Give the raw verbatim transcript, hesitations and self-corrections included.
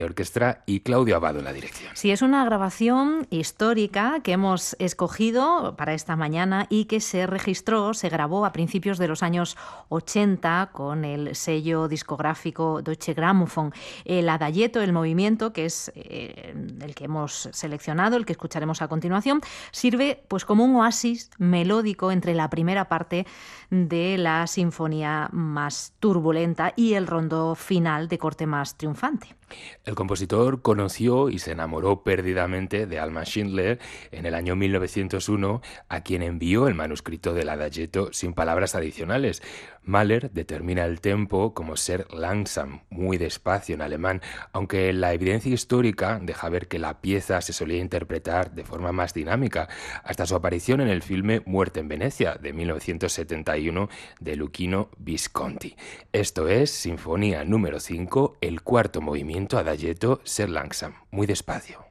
orquesta y Claudio Abado en la dirección. Sí, es una grabación histórica que hemos escogido para esta mañana y que se registró, se grabó a principios de los años ochenta con el sello discográfico Deutsche Grammophon. El adagietto, el movimiento, que es eh, el que hemos seleccionado, el que escucharemos a continuación, sirve pues como un oasis melódico entre la primera parte de la sinfonía más turbulenta y el rondó final de corte más triunfante. El compositor conoció y se enamoró perdidamente de Alma Schindler en el año mil novecientos uno, a quien envió el manuscrito del adagietto sin palabras adicionales. Mahler determina el tempo como ser langsam, muy despacio en alemán, aunque la evidencia histórica deja ver que la pieza se solía interpretar de forma más dinámica, hasta su aparición en el filme Muerte en Venecia, de mil novecientos setenta y uno, de Luchino Visconti. Esto es Sinfonía número cinco, el cuarto movimiento adagietto, ser langsam, muy despacio.